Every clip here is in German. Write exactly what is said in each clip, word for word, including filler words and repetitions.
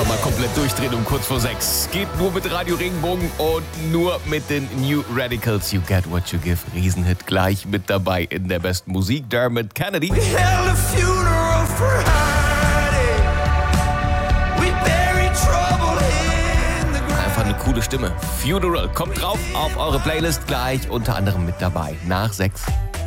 einfach mal komplett durchdrehen um kurz vor sechs. Geht nur mit Radio Regenbogen und nur mit den New Radicals. You get what you give. Riesenhit gleich mit dabei in der besten Musik. Dermot Kennedy. Einfach eine coole Stimme. Funeral. Kommt drauf auf eure Playlist gleich unter anderem mit dabei. Nach sechs.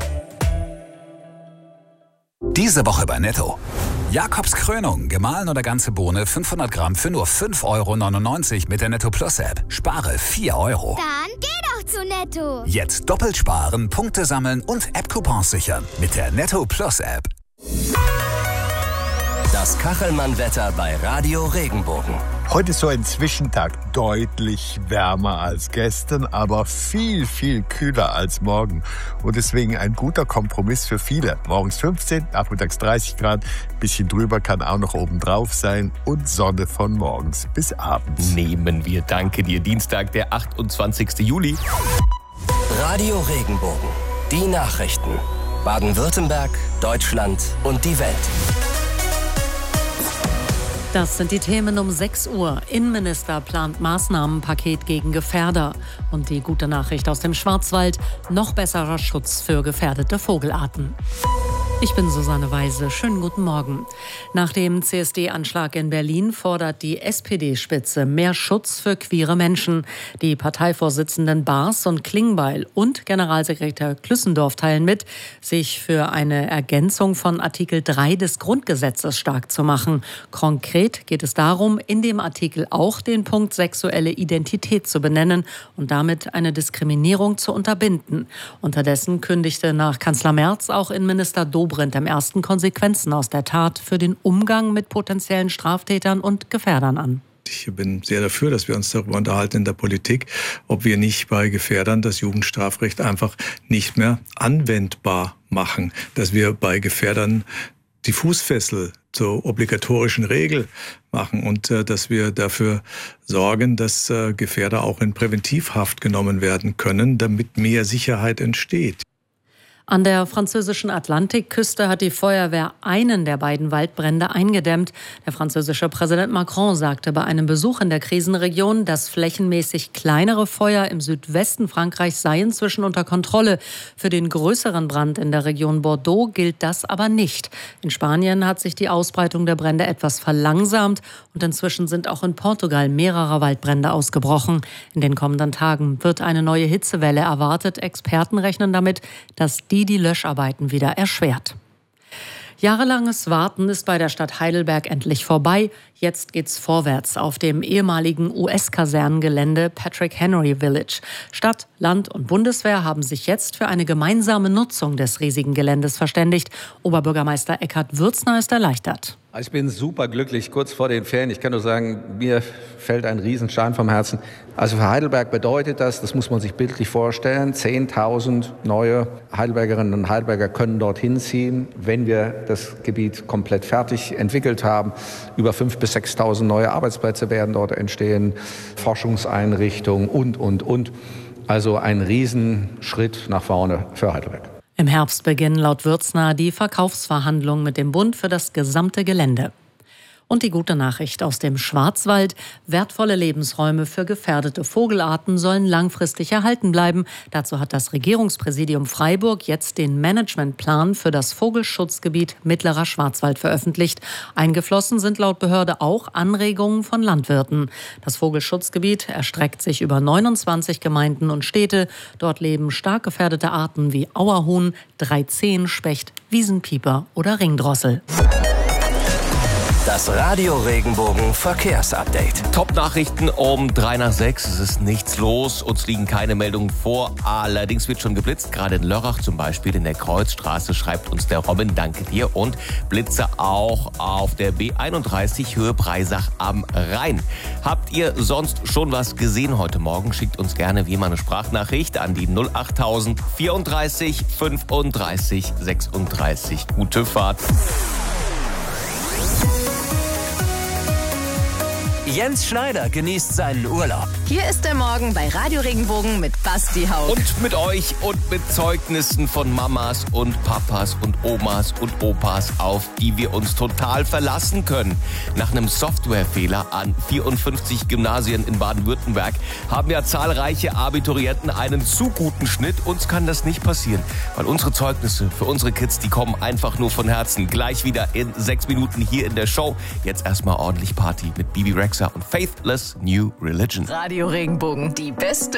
Diese Woche bei Netto. Jakobs Krönung, gemahlen oder ganze Bohne, fünfhundert Gramm für nur fünf Euro neunundneunzig mit der Netto Plus App. Spare vier Euro. Dann geh doch zu Netto. Jetzt doppelt sparen, Punkte sammeln und App-Coupons sichern mit der Netto Plus App. Das Kachelmann-Wetter bei Radio Regenbogen. Heute ist so ein Zwischentag, deutlich wärmer als gestern, aber viel, viel kühler als morgen. Und deswegen ein guter Kompromiss für viele. Morgens fünfzehn, nachmittags dreißig Grad, bisschen drüber kann auch noch oben drauf sein und Sonne von morgens bis abends. Nehmen wir, danke dir. Dienstag, der achtundzwanzigsten Juli. Radio Regenbogen. Die Nachrichten. Baden-Württemberg, Deutschland und die Welt. Das sind die Themen um sechs Uhr. Innenminister plant Maßnahmenpaket gegen Gefährder. Und die gute Nachricht aus dem Schwarzwald, noch besserer Schutz für gefährdete Vogelarten. Ich bin Susanne Weise. Schönen guten Morgen. Nach dem C S D-Anschlag in Berlin fordert die S P D-Spitze mehr Schutz für queere Menschen. Die Parteivorsitzenden Baas und Klingbeil und Generalsekretär Klüssendorf teilen mit, sich für eine Ergänzung von Artikel drei des Grundgesetzes stark zu machen. Konkret geht es darum, in dem Artikel auch den Punkt sexuelle Identität zu benennen und damit eine Diskriminierung zu unterbinden. Unterdessen kündigte nach Kanzler Merz auch Innenminister Dobrindt am ersten Konsequenzen aus der Tat für den Umgang mit potenziellen Straftätern und Gefährdern an. Ich bin sehr dafür, dass wir uns darüber unterhalten in der Politik, ob wir nicht bei Gefährdern das Jugendstrafrecht einfach nicht mehr anwendbar machen, dass wir bei Gefährdern die Fußfessel zur obligatorischen Regel machen und äh, dass wir dafür sorgen, dass äh, Gefährder auch in Präventivhaft genommen werden können, damit mehr Sicherheit entsteht. An der französischen Atlantikküste hat die Feuerwehr einen der beiden Waldbrände eingedämmt. Der französische Präsident Macron sagte bei einem Besuch in der Krisenregion, dass flächenmäßig kleinere Feuer im Südwesten Frankreichs seien inzwischen unter Kontrolle. Für den größeren Brand in der Region Bordeaux gilt das aber nicht. In Spanien hat sich die Ausbreitung der Brände etwas verlangsamt und inzwischen sind auch in Portugal mehrere Waldbrände ausgebrochen. In den kommenden Tagen wird eine neue Hitzewelle erwartet. Experten rechnen damit, dass die die Löscharbeiten wieder erschwert. Jahrelanges Warten ist bei der Stadt Heidelberg endlich vorbei. Jetzt geht's vorwärts auf dem ehemaligen U S-Kasernengelände Patrick Henry Village. Stadt, Land und Bundeswehr haben sich jetzt für eine gemeinsame Nutzung des riesigen Geländes verständigt. Oberbürgermeister Eckhard Würzner ist erleichtert. Ich bin super glücklich, kurz vor den Ferien. Ich kann nur sagen, mir fällt ein Riesenstein vom Herzen. Also für Heidelberg bedeutet das, das muss man sich bildlich vorstellen, zehntausend neue Heidelbergerinnen und Heidelberger können dorthin ziehen, wenn wir das Gebiet komplett fertig entwickelt haben. Über fünftausend bis sechstausend neue Arbeitsplätze werden dort entstehen, Forschungseinrichtungen und, und, und. Also ein Riesenschritt nach vorne für Heidelberg. Im Herbst beginnen laut Würzner die Verkaufsverhandlungen mit dem Bund für das gesamte Gelände. Und die gute Nachricht aus dem Schwarzwald: Wertvolle Lebensräume für gefährdete Vogelarten sollen langfristig erhalten bleiben. Dazu hat das Regierungspräsidium Freiburg jetzt den Managementplan für das Vogelschutzgebiet Mittlerer Schwarzwald veröffentlicht. Eingeflossen sind laut Behörde auch Anregungen von Landwirten. Das Vogelschutzgebiet erstreckt sich über neunundzwanzig Gemeinden und Städte. Dort leben stark gefährdete Arten wie Auerhuhn, Dreizehenspecht, Wiesenpieper oder Ringdrossel. Das Radio Regenbogen Verkehrsupdate. Top-Nachrichten um drei nach sechs. Es ist nichts los. Uns liegen keine Meldungen vor. Allerdings wird schon geblitzt. Gerade in Lörrach zum Beispiel in der Kreuzstraße, schreibt uns der Robin. Danke dir. Und Blitze auch auf der B einunddreißig Höhe Breisach am Rhein. Habt ihr sonst schon was gesehen heute Morgen? Schickt uns gerne wie immer eine Sprachnachricht an die null achttausend vierunddreißig fünfunddreißig sechsunddreißig. Gute Fahrt. Jens Schneider genießt seinen Urlaub. Hier ist der Morgen bei Radio Regenbogen mit Basti Haug. Und mit euch und mit Zeugnissen von Mamas und Papas und Omas und Opas, auf die wir uns total verlassen können. Nach einem Softwarefehler an vierundfünfzig Gymnasien in Baden-Württemberg haben ja zahlreiche Abiturienten einen zu guten Schnitt. Uns kann das nicht passieren, weil unsere Zeugnisse für unsere Kids, die kommen einfach nur von Herzen. Gleich wieder in sechs Minuten hier in der Show. Jetzt erstmal ordentlich Party mit Bibi Rexha und Faithless New Religion. Radio Regenbogen, die beste